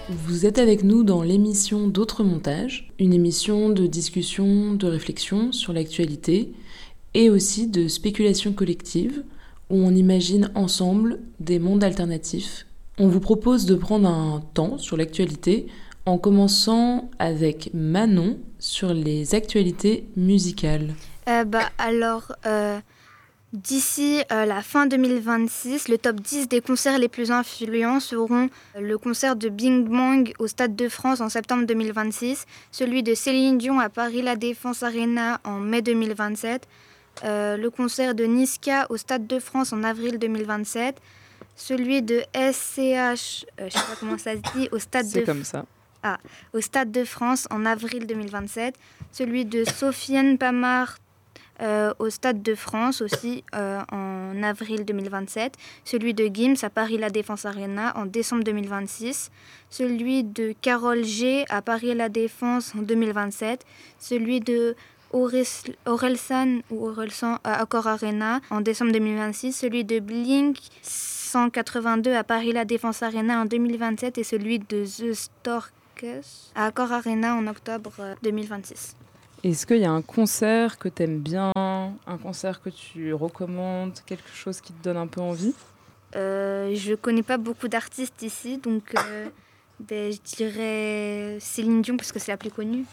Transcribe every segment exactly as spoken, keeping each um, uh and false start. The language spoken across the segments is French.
Vous êtes avec nous dans l'émission D'autres montages, une émission de discussion, de réflexion sur l'actualité et aussi de spéculation collective où on imagine ensemble des mondes alternatifs. On vous propose de prendre un temps sur l'actualité en commençant avec Manon sur les actualités musicales. Euh, bah, alors, euh, d'ici euh, la fin deux mille vingt-six, le top dix des concerts les plus influents seront le concert de Bing Bang au Stade de France en septembre deux mille vingt-six, celui de Céline Dion à Paris La Défense Arena en mai deux mille vingt-sept, euh, le concert de Niska au Stade de France en avril deux mille vingt-sept, celui de S C H, euh, je ne sais pas comment ça se dit, au Stade C'est de comme ça. Ah, au Stade de France en avril deux mille vingt-sept, celui de Sofiane Pamart euh, au Stade de France aussi euh, en avril deux mille vingt-sept, celui de Gims à Paris La Défense Arena en décembre deux mille vingt-six, celui de Carole G à Paris La Défense en deux mille vingt-sept, celui de Orelsan ou Orelsan à Accor Arena en décembre deux mille vingt-six, celui de Blink cent quatre-vingt-deux à Paris La Défense Arena en deux mille vingt-sept et celui de The Storkers à Accor Arena en octobre deux mille vingt-six. Est-ce qu'il y a un concert que t'aimes bien, un concert que tu recommandes, quelque chose qui te donne un peu envie ? euh, Je connais pas beaucoup d'artistes ici, donc euh, ben, je dirais Céline Dion parce que c'est la plus connue.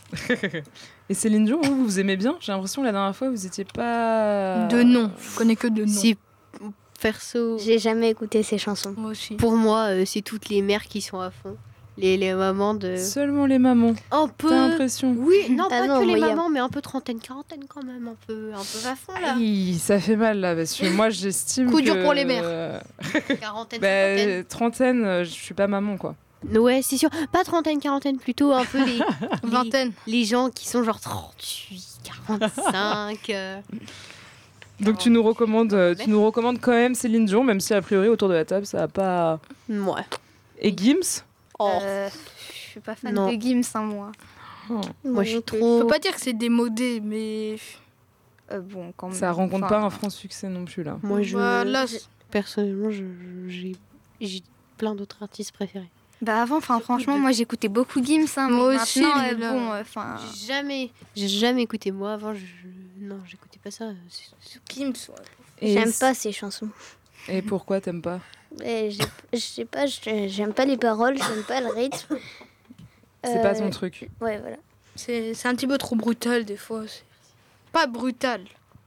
Et Céline Dion, vous, vous aimez bien ? J'ai l'impression que la dernière fois, vous étiez pas... De nom, je connais que de nom. Si, perso, j'ai jamais écouté ces chansons. Moi aussi. Pour moi, euh, c'est toutes les mères qui sont à fond. Les, les mamans de... Seulement les mamans. Un peu... T'as l'impression ? Oui, non, ah pas non, que les moi, mamans, a... mais un peu trentaine, quarantaine quand même, un peu, un peu à fond là. Aïe, ça fait mal là, parce que moi j'estime Coup que... dur pour les mères. Euh... Quarantaine, bah, cinquantaine. trentaine, euh, je suis pas maman quoi. Ouais, c'est sûr. Pas trentaine, quarantaine, plutôt un peu les... Vingtaine. Les, les gens qui sont genre trente-huit, quarante-cinq... euh... Donc tu nous, recommandes, euh, tu nous recommandes quand même Céline Dion, même si a priori autour de la table ça va pas... Ouais. Et Gims ? Oh. Euh, je suis pas fan Non. de Gims, hein, moi. Oh. Moi, je suis Je trop... peux pas dire que c'est démodé, mais... Euh, bon, quand même. Ça rencontre Enfin, pas un franc succès non plus là. Moi, je... Bah, là, Personnellement, je, j'ai... j'ai plein d'autres artistes préférés. Bah avant, enfin franchement, moi j'écoutais beaucoup Gims, hein, mais Moi aussi, maintenant, mais euh, là- bon, enfin. J'ai jamais... J'ai jamais écouté. Moi, avant, je... Non, j'écoutais pas ça. C'est- c'est- Gims, ouais. Et J'aime c- pas ces chansons. Et pourquoi t'aimes pas ? Et j'ai- Je sais pas, je- j'aime pas les paroles, j'aime pas le rythme. C'est Euh, pas ton truc. Ouais, voilà. C'est, c'est un petit peu trop brutal des fois. C'est... Pas brutal.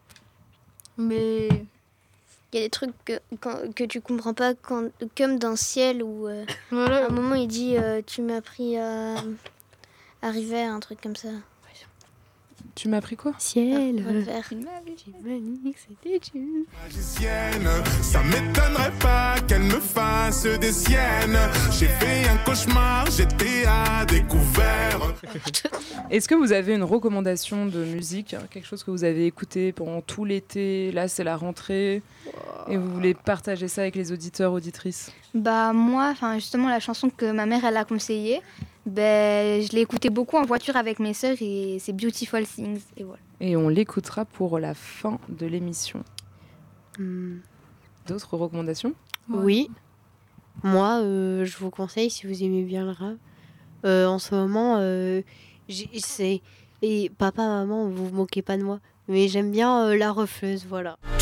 Mais... Il y a des trucs que, quand- que tu comprends pas, quand, comme dans Ciel, où euh, à Voilà. un moment il dit euh, tu m'as pris à, à River, un truc comme ça. Tu m'as pris quoi ? Ciel, River. Titanic, c'était tu. Magicienne, ça m'étonnerait pas qu'elle me fasse des siennes. J'ai fait un cauchemar, j'étais à découvert. Est-ce que vous avez une recommandation de musique, quelque chose que vous avez écouté pendant tout l'été, là c'est la rentrée, et vous voulez partager ça avec les auditeurs, auditrices ? Bah moi, enfin justement la chanson que ma mère elle a conseillée, ben je l'ai écoutée beaucoup en voiture avec mes sœurs et c'est Beautiful Things et voilà. Et on l'écoutera pour la fin de l'émission. Hmm. D'autres recommandations ? Oui. Moi, euh, je vous conseille, si vous aimez bien le rap, euh, en ce moment, euh, j'ai- c'est... Et papa, maman, vous vous moquez pas de moi, mais j'aime bien euh, La Refleuse, voilà.